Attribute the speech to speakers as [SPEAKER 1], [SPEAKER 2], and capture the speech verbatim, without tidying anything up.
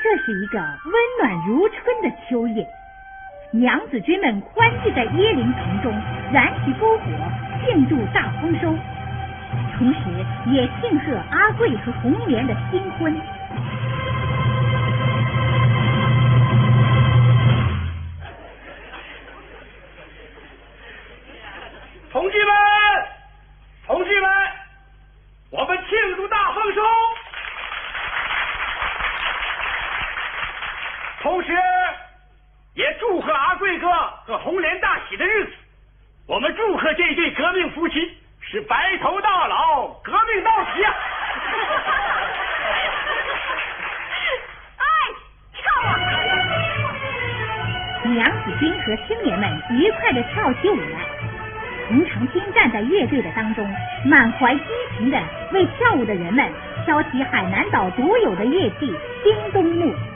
[SPEAKER 1] 这是一个温暖如春的秋夜，娘子军们欢聚在椰林丛中，燃起篝火，庆祝大丰收，同时也庆贺阿贵和红莲的新婚。
[SPEAKER 2] 同志们，同志们，我们庆祝大丰收，同时也祝贺阿贵哥和红莲大喜的日子。我们祝贺这对革命夫妻是白头到老，革命到底啊！
[SPEAKER 3] 哎，跳啊！
[SPEAKER 1] 娘子军和青年们愉快地跳起舞来。洪长青站在乐队的当中，满怀激情地为跳舞的人们敲起海南岛独有的乐器——叮咚木。